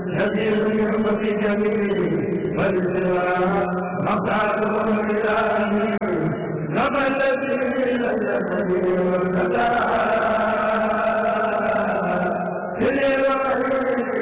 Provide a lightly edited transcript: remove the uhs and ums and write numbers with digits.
جدير في جميل والسوى مقعده الإله كما الذي لا يهدي وكذا